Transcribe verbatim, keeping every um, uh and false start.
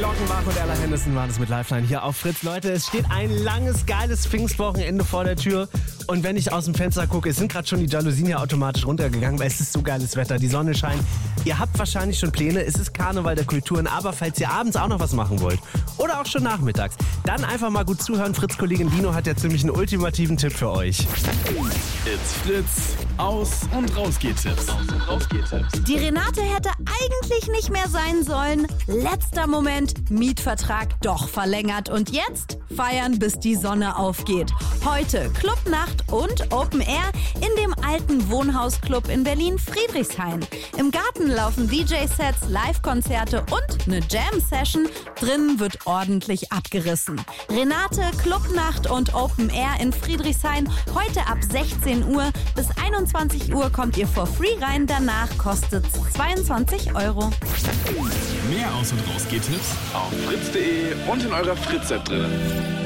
Glockenbach und Ella Henderson waren es mit Lifeline hier auf Fritz. Leute, es steht ein langes, geiles Pfingstwochenende vor der Tür. Und wenn ich aus dem Fenster gucke, es sind gerade schon die Jalousien ja automatisch runtergegangen, weil es ist so geiles Wetter, die Sonne scheint. Ihr habt wahrscheinlich schon Pläne, es ist Karneval der Kulturen, aber falls ihr abends auch noch was machen wollt oder auch schon nachmittags, dann einfach mal gut zuhören. Fritz-Kollegin Dino hat ja ziemlich einen ultimativen Tipp für euch. It's Fritz, Aus- und Rausgehtipps. Aus- und Rausgehtipps. Die Renate hätte eigentlich nicht mehr sein sollen. Letzter Moment, Mietvertrag doch verlängert. Und jetzt feiern, bis die Sonne aufgeht. Heute Clubnacht und Open Air in dem alten Wohnhausclub in Berlin-Friedrichshain. Im Garten laufen D J-Sets, Live-Konzerte und eine Jam-Session. Drinnen wird ordentlich abgerissen. Renate, Clubnacht und Open Air in Friedrichshain. Heute ab sechzehn Uhr bis einundzwanzig Uhr kommt ihr for free rein. Danach kostet es zweiundzwanzig Euro. Mehr Aus- und Rausgehtipps auf fritz punkt de und in eurer Fritz-App drin.